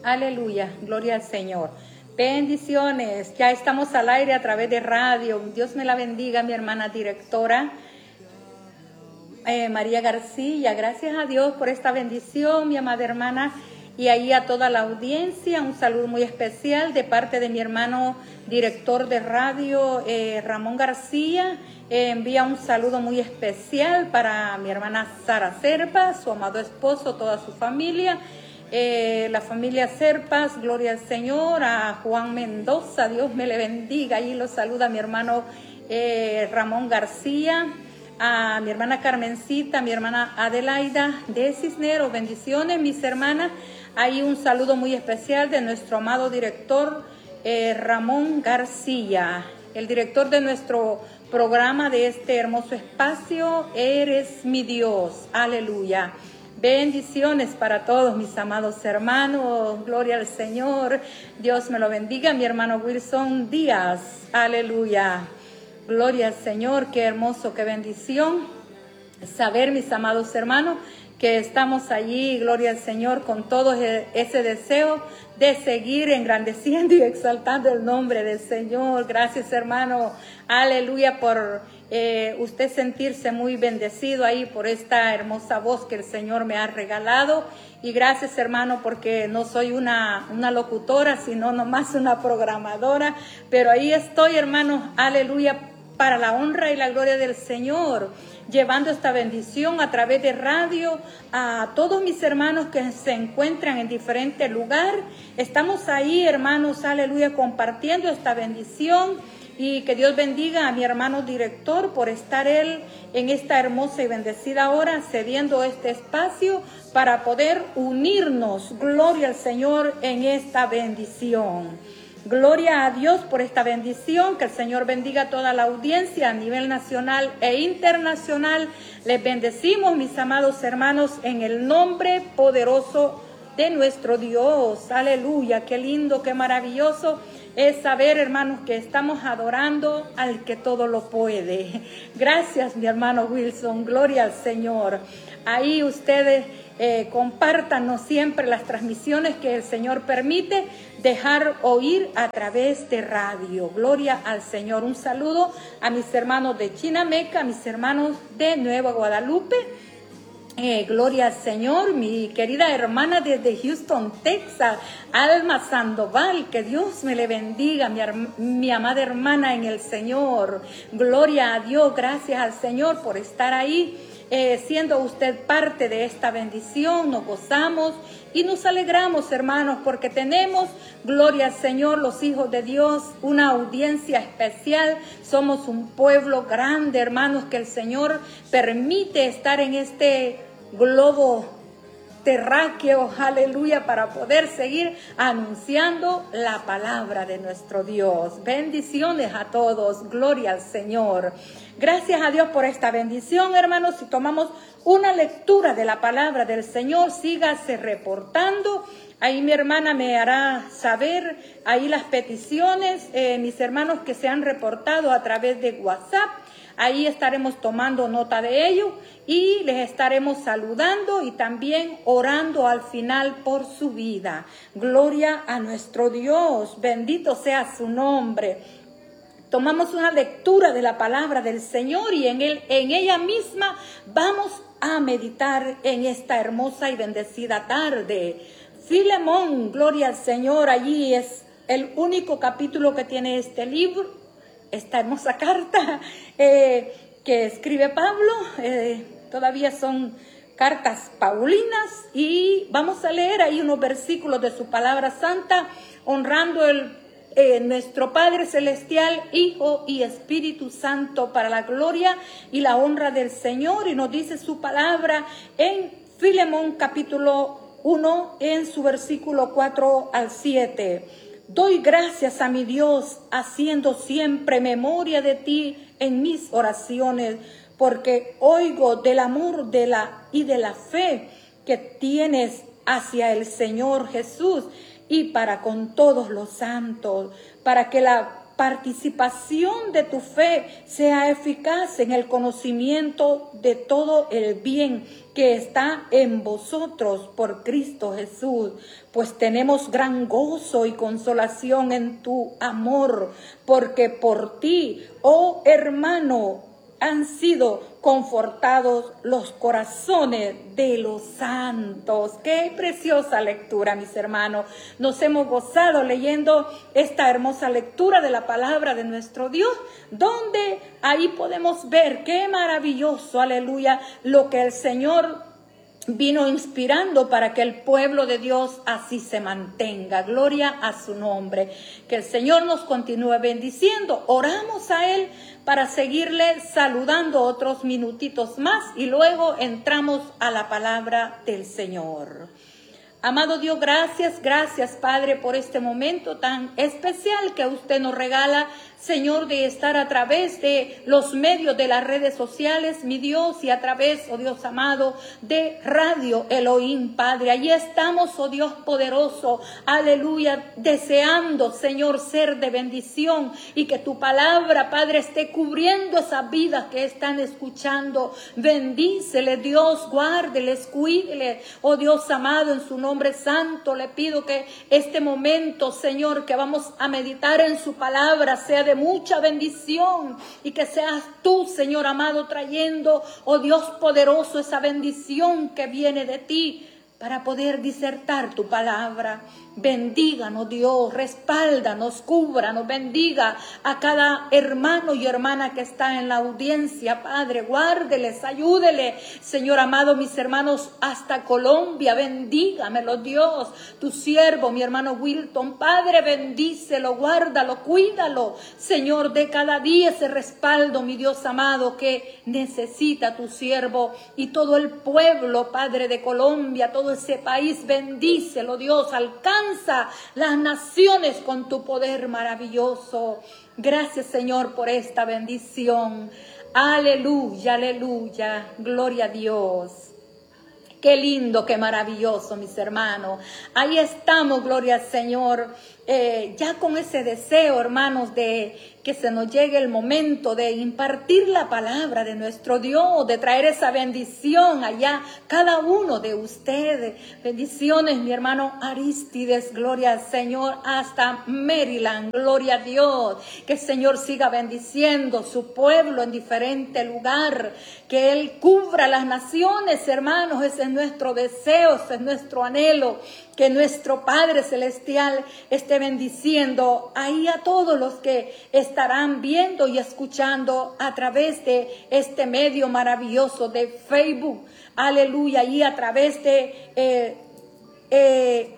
Aleluya, gloria al Señor. Bendiciones, ya estamos al aire a través de radio. Dios me la bendiga, mi hermana directora María García. Gracias a Dios por esta bendición, mi amada hermana, y ahí a toda la audiencia. Un saludo muy especial de parte de mi hermano director de radio, Ramón García. Envía un saludo muy especial para mi hermana Sara Serpa, su amado esposo, toda su familia. La familia Serpas, gloria al Señor. A Juan Mendoza, Dios me le bendiga. Ahí lo saluda mi hermano Ramón García. A mi hermana Carmencita, mi hermana Adelaida de Cisneros, bendiciones mis hermanas. Hay un saludo muy especial de nuestro amado director Ramón García, el director de nuestro programa de este hermoso espacio, Eres mi Dios, aleluya. Bendiciones para todos mis amados hermanos, gloria al Señor, Dios me lo bendiga. Mi hermano Wilson Díaz, aleluya. Gloria al Señor, qué hermoso, qué bendición saber, mis amados hermanos, que estamos allí, gloria al Señor, con todo ese deseo de seguir engrandeciendo y exaltando el nombre del Señor. Gracias, hermano, aleluya, por usted sentirse muy bendecido ahí por esta hermosa voz que el Señor me ha regalado. Y gracias, hermano, porque no soy una locutora, sino nomás una programadora, pero ahí estoy, hermano, aleluya, para la honra y la gloria del Señor, llevando esta bendición a través de radio a todos mis hermanos que se encuentran en diferentes lugares. Estamos ahí, hermanos, aleluya, compartiendo esta bendición, y que Dios bendiga a mi hermano director por estar él en esta hermosa y bendecida hora, cediendo este espacio para poder unirnos, gloria al Señor, en esta bendición. Gloria a Dios por esta bendición, que el Señor bendiga a toda la audiencia a nivel nacional e internacional. Les bendecimos, mis amados hermanos, en el nombre poderoso de nuestro Dios. Aleluya, qué lindo, qué maravilloso es saber, hermanos, que estamos adorando al que todo lo puede. Gracias, mi hermano Wilson, gloria al Señor. Ahí ustedes compártanos siempre las transmisiones que el Señor permite dejar oír a través de radio. Gloria al Señor. Un saludo a mis hermanos de Chinameca, a mis hermanos de Nueva Guadalupe. Gloria al Señor, mi querida hermana desde Houston, Texas, Alma Sandoval, que Dios me le bendiga, mi amada hermana en el Señor. Gloria a Dios, gracias al Señor por estar ahí. Siendo usted parte de esta bendición, nos gozamos y nos alegramos, hermanos, porque tenemos, gloria al Señor, los hijos de Dios, una audiencia especial. Somos un pueblo grande, hermanos, que el Señor permite estar en este globo terráqueo, aleluya, para poder seguir anunciando la palabra de nuestro Dios. Bendiciones a todos, gloria al Señor. Gracias a Dios por esta bendición, hermanos. Si tomamos una lectura de la palabra del Señor, sígase reportando. Ahí mi hermana me hará saber ahí las peticiones, mis hermanos que se han reportado a través de WhatsApp. Ahí estaremos tomando nota de ello y les estaremos saludando y también orando al final por su vida. Gloria a nuestro Dios, bendito sea su nombre. Tomamos una lectura de la palabra del Señor y en ella misma vamos a meditar en esta hermosa y bendecida tarde. Filemón, gloria al Señor, allí es el único capítulo que tiene este libro, esta hermosa carta que escribe Pablo. Todavía son cartas paulinas y vamos a leer ahí unos versículos de su palabra santa, honrando nuestro Padre Celestial, Hijo y Espíritu Santo, para la gloria y la honra del Señor. Y nos dice su palabra en Filemón capítulo 1, en su versículo 4 al 7. Doy gracias a mi Dios, haciendo siempre memoria de ti en mis oraciones, porque oigo del amor y de la fe que tienes hacia el Señor Jesús y para con todos los santos, para que la participación de tu fe sea eficaz en el conocimiento de todo el bien que está en vosotros por Cristo Jesús, pues tenemos gran gozo y consolación en tu amor, porque por ti, oh hermano, han sido confortados los corazones de los santos. Qué preciosa lectura, mis hermanos. Nos hemos gozado leyendo esta hermosa lectura de la palabra de nuestro Dios, donde ahí podemos ver qué maravilloso, aleluya, lo que el Señor vino inspirando para que el pueblo de Dios así se mantenga. Gloria a su nombre. Que el Señor nos continúe bendiciendo. Oramos a Él para seguirle saludando otros minutitos más y luego entramos a la palabra del Señor. Amado Dios, gracias Padre por este momento tan especial que usted nos regala, Señor, de estar a través de los medios de las redes sociales, mi Dios, y a través, oh Dios amado, de Radio Elohim, Padre. Allí estamos, oh Dios poderoso, aleluya, deseando, Señor, ser de bendición y que tu palabra, Padre, esté cubriendo esas vidas que están escuchando. Bendícele, Dios, guárdeles, cuídeles, oh Dios amado, en su nombre santo le pido que este momento, Señor, que vamos a meditar en su palabra sea de mucha bendición y que seas tú, Señor amado, trayendo, oh Dios poderoso, esa bendición que viene de ti para poder disertar tu palabra. Bendíganos, Dios, respáldanos, cúbranos, bendiga a cada hermano y hermana que está en la audiencia, Padre, guárdeles, ayúdele, Señor amado, mis hermanos hasta Colombia, bendígamelo, Dios, tu siervo, mi hermano Wilton, Padre, bendícelo, guárdalo, cuídalo, Señor, de cada día ese respaldo, mi Dios amado, que necesita tu siervo y todo el pueblo, Padre, de Colombia, todo ese país, bendícelo, Dios, alcanza las naciones con tu poder maravilloso. Gracias, Señor, por esta bendición. Aleluya, aleluya, gloria a Dios. Qué lindo, qué maravilloso, mis hermanos. Ahí estamos, gloria al Señor, ya con ese deseo, hermanos, de que se nos llegue el momento de impartir la palabra de nuestro Dios, de traer esa bendición allá, cada uno de ustedes. Bendiciones, mi hermano Aristides, gloria al Señor, hasta Maryland, gloria a Dios. Que el Señor siga bendiciendo su pueblo en diferente lugar, que Él cubra las naciones, hermanos, ese es nuestro deseo, ese es nuestro anhelo, que nuestro Padre Celestial esté bendiciendo ahí a todos los que estarán viendo y escuchando a través de este medio maravilloso de Facebook, aleluya, y a través de